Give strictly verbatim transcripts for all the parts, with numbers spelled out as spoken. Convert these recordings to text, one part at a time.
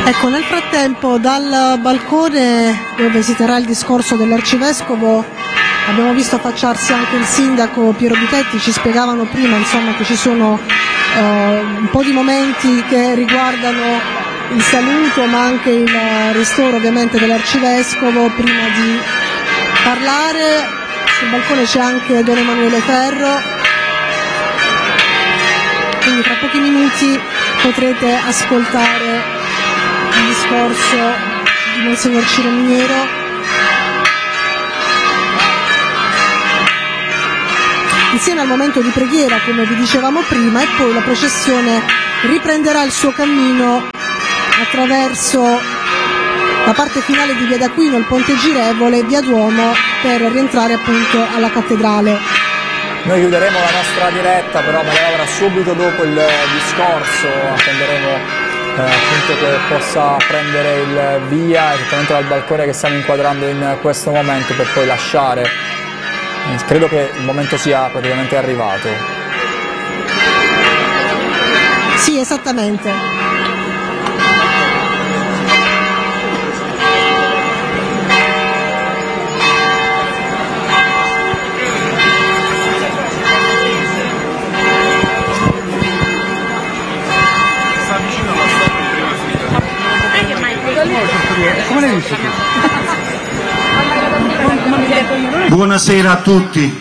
Ecco, nel frattempo dal balcone dove si terrà il discorso dell'Arcivescovo abbiamo visto affacciarsi anche il sindaco Piero Bitetti. Ci spiegavano prima insomma, che ci sono eh, un po' di momenti che riguardano il saluto ma anche il ristoro ovviamente dell'Arcivescovo. Prima di parlare sul balcone c'è anche Don Emanuele Ferro, quindi tra pochi minuti potrete ascoltare il discorso di Monsignor Ciro Miniero. Insieme al momento di preghiera, come vi dicevamo prima, e poi la processione riprenderà il suo cammino attraverso la parte finale di Via d'Aquino, il Ponte Girevole, Via Duomo, per rientrare appunto alla cattedrale. Noi chiuderemo la nostra diretta, però magari ora subito dopo il discorso attenderemo Eh, appunto che possa prendere il via esattamente dal balcone che stiamo inquadrando in questo momento, per poi lasciare. Eh, credo che il momento sia praticamente arrivato. Sì, esattamente. Buonasera a tutti.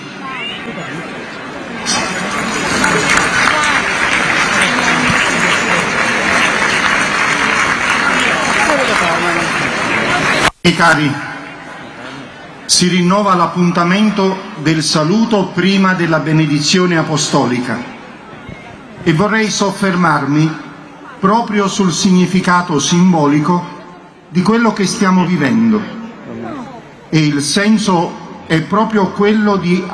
E cari, si rinnova l'appuntamento del saluto prima della benedizione apostolica e vorrei soffermarmi proprio sul significato simbolico di quello che stiamo vivendo, e il senso è proprio quello di